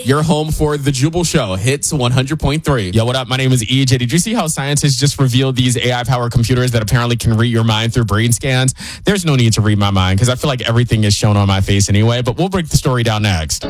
Your home for The Jubal Show, Hits 100.3. Yo, what up? My name is EJ. Did you see how scientists just revealed these AI-powered computers that apparently can read your mind through brain scans? There's no need to read my mind because I feel like everything is shown on my face anyway, but we'll break the story down next.